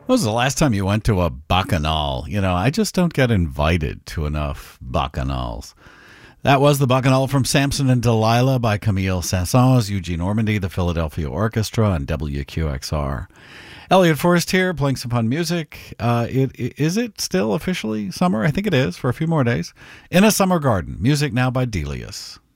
When was the last time you went to a bacchanal? I just don't get invited to enough bacchanals. That was the Bacchanal from Samson and Delilah by Camille Saint-Saëns, Eugene Ormandy, the Philadelphia Orchestra, and WQXR. Elliot Forrest here, playing some fun music. Is it still officially summer? I think it is, for a few more days. In a Summer Garden, music now by Delius.